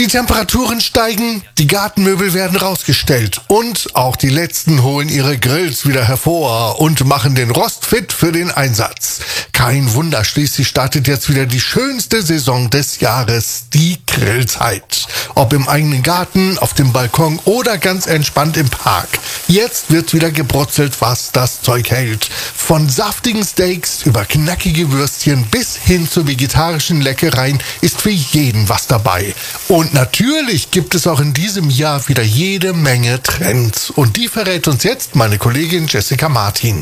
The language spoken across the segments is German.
Die Temperaturen steigen, die Gartenmöbel werden rausgestellt und auch die Letzten holen ihre Grills wieder hervor und machen den Rost fit für den Einsatz. Kein Wunder, schließlich startet jetzt wieder die schönste Saison des Jahres, die Grillzeit. Ob im eigenen Garten, auf dem Balkon oder ganz entspannt im Park. Jetzt wird wieder gebrutzelt, was das Zeug hält. Von saftigen Steaks über knackige Würstchen bis hin zu vegetarischen Leckereien ist für jeden was dabei. Und natürlich gibt es auch in diesem Jahr wieder jede Menge Trends. Und die verrät uns jetzt meine Kollegin Jessica Martin.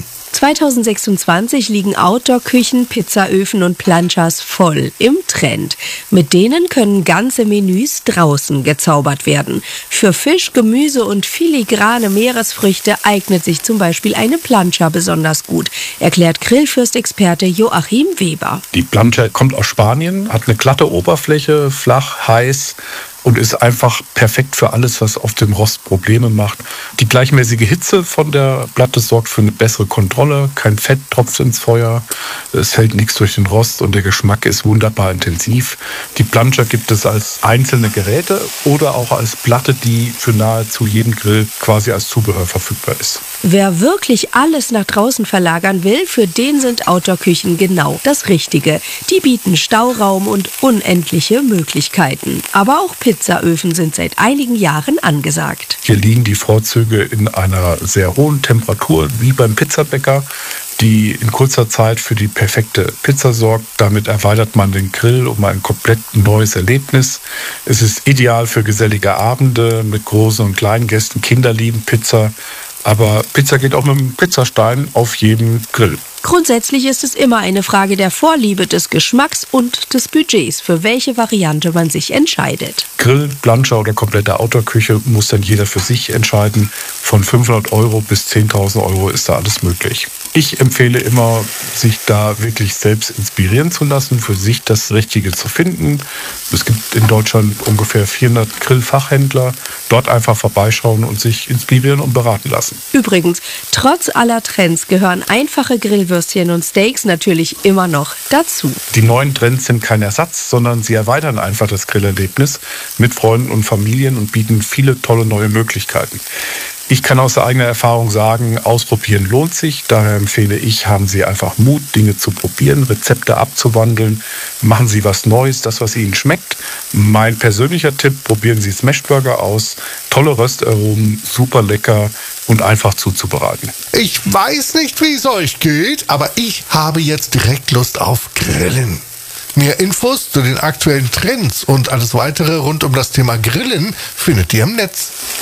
2026 liegen Outdoor-Küchen, Pizzaöfen und Planchas voll im Trend. Mit denen können ganze Menüs draußen gezaubert werden. Für Fisch, Gemüse und filigrane Meeresfrüchte eignet sich zum Beispiel eine Plancha besonders gut, erklärt Grillfürst-Experte Joachim Weber. Die Plancha kommt aus Spanien, hat eine glatte Oberfläche, flach, heiß und ist einfach perfekt für alles, was auf dem Rost Probleme macht. Die gleichmäßige Hitze von der Platte sorgt für eine bessere Kontrolle. Kein Fett tropft ins Feuer, es fällt nichts durch den Rost und der Geschmack ist wunderbar intensiv. Die Plancha gibt es als einzelne Geräte oder auch als Platte, die für nahezu jeden Grill quasi als Zubehör verfügbar ist. Wer wirklich alles nach draußen verlagern will, für den sind Outdoor-Küchen genau das Richtige. Die bieten Stauraum und unendliche Möglichkeiten. Aber auch Pizzaöfen sind seit einigen Jahren angesagt. Hier liegen die Vorzüge in einer sehr hohen Temperatur, wie beim Pizzabäcker, die in kurzer Zeit für die perfekte Pizza sorgt. Damit erweitert man den Grill um ein komplett neues Erlebnis. Es ist ideal für gesellige Abende mit großen und kleinen Gästen. Kinder lieben Pizza, aber Pizza geht auch mit dem Pizzastein auf jedem Grill. Grundsätzlich ist es immer eine Frage der Vorliebe, des Geschmacks und des Budgets, für welche Variante man sich entscheidet. Grill, Plancha oder komplette Outdoor-Küche muss dann jeder für sich entscheiden. Von 500 € bis 10.000 € ist da alles möglich. Ich empfehle immer, sich da wirklich selbst inspirieren zu lassen, für sich das Richtige zu finden. Es gibt in Deutschland ungefähr 400 Grillfachhändler. Dort einfach vorbeischauen und sich inspirieren und beraten lassen. Übrigens, trotz aller Trends gehören einfache Grillwürstchen und Steaks natürlich immer noch dazu. Die neuen Trends sind kein Ersatz, sondern sie erweitern einfach das Grillerlebnis mit Freunden und Familien und bieten viele tolle neue Möglichkeiten. Ich kann aus eigener Erfahrung sagen, ausprobieren lohnt sich. Daher empfehle ich, haben Sie einfach Mut, Dinge zu probieren, Rezepte abzuwandeln. Machen Sie was Neues, das, was Ihnen schmeckt. Mein persönlicher Tipp, probieren Sie Smashburger aus. Tolle Röstaromen, super lecker und einfach zuzubereiten. Ich weiß nicht, wie es euch geht, aber ich habe jetzt direkt Lust auf Grillen. Mehr Infos zu den aktuellen Trends und alles weitere rund um das Thema Grillen findet ihr im Netz.